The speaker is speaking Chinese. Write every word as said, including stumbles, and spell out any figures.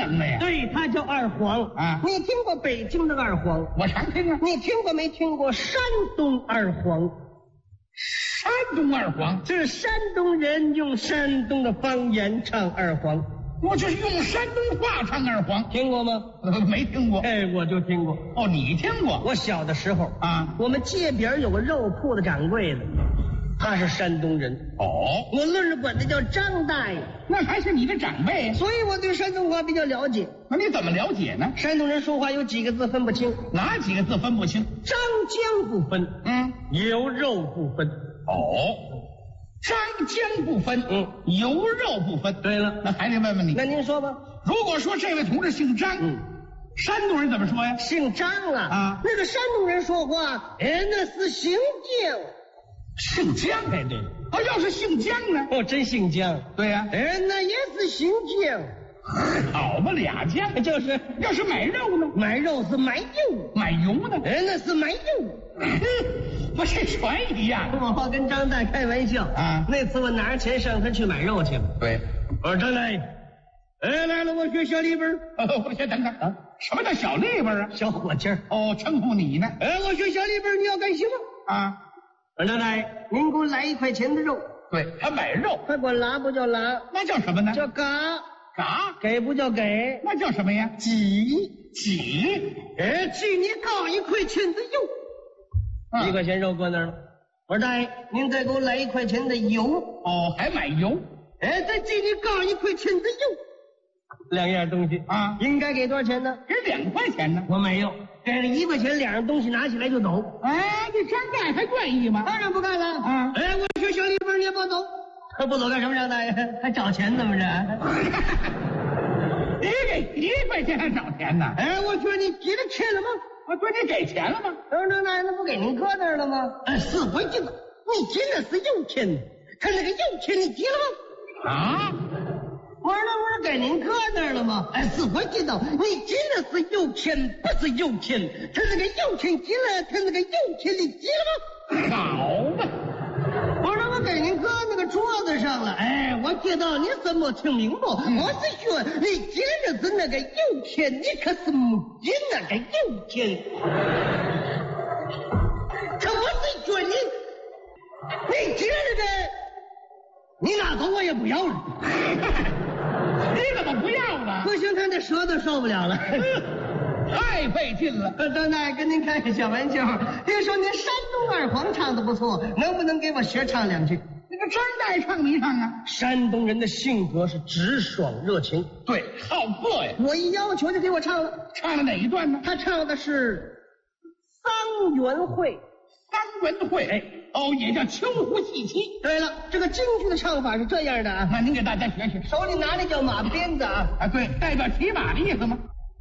人了呀？ 对，他叫二黄啊。 你听过北京的二黄？ 我常听啊。 你听过没听过山东二黄？ 山东二黄， 这是山东人用山东的方言唱二黄。 我这是用山东话唱二黄， 听过吗？ 呃、没听过。 哎，我就听过。 哦，你听过？ 我小的时候啊， 我们街边有个肉铺的掌柜的，他是山东人。 哦， 我论着管他叫张大爷， 那还是你的长辈， 所以我对山东话比较了解。 那你怎么了解呢？ 山东人说话有几个字分不清， 哪几个字分不清？ 张江不分， 嗯， 油肉不分。 哦，张江不分， 嗯， 油肉不分。 对了， 那还得问问你， 那您说吧。 如果说这位同志姓张， 嗯， 山东人怎么说呀？ 姓张啊， 啊， 那个山东人说话，哎，那是姓江。 姓江？ 哎，对。 哦，要是姓江呢？ 哦，真姓江。 对呀、啊。 哎，那也是姓江。 好嘛，俩江就是。 要是买肉呢？ 买肉是买油， 买油呢？ 哎，那是买油。 不是全一样。 我跟张大开玩笑啊， 那次我拿着钱上他去买肉去了。 对， 我说张大爷，哎，来了，我学小李本。 哦，我先等等啊，什么叫小李本啊？ 小伙计儿。 哦，称呼你呢？ 哎，我学小李本，你要干什么？ 啊， 我说张大爷，您给我来一块钱的肉。 对，他买肉， 他管拉不叫拉， 那叫什么呢？ 叫嘎。 嘎， 给不叫给， 那叫什么呀？ 挤挤， 哎，挤你搞一块钱的油。一块钱肉搁那儿了。我说大爷，您再给我来一块钱的油。 哦，还买油？ 哎，再给你搞一块钱的油。两样东西啊， 应该给多少钱呢？ 给两块钱呢。 我没有，给了一块钱，两样东西拿起来就走。 哎，这张大爷还愿意吗？ 当然不干了。 啊， 哎，我学小李本，你也不走。他不走干什么？张大爷还找钱怎么着？ 你给一块钱还找钱呢？ 哎，我说你给了钱了吗？ 啊，对，你给钱了吗？ 张张大爷，那不给您搁那儿了吗？哎，是我记得，你给那是油钱，他那个油钱你给了吗？ 啊， 我说那不是给您搁那儿了吗？哎，是我记得，你给的是油钱，不是油钱，他那个油钱给了，他那个油钱你给了吗？ 好吧。 我说我给您搁那个桌子上了，哎，我知道你怎么听明白？嗯、我是说你给的是那个油钱，你可是没给那个油钱。可我是说你，你给了那个，你拿走我也不要了。 你怎么不要了？ 不行，他这舌头受不了了。 太费劲了。 张大爷跟您开个小玩笑，听说您山东二黄唱的不错，能不能给我学唱两句？ 那个张大爷唱没唱啊？ 山东人的性格是直爽热情， 对，好客呀。 我一要求就给我唱了。 唱了哪一段呢？ 他唱的是桑园会。 桑园会，哎，哦，也叫秋胡戏妻。 对了，这个京剧的唱法是这样的啊， 那您给大家学学。 手里拿的叫马鞭子啊， 啊，对，代表骑马的意思吗？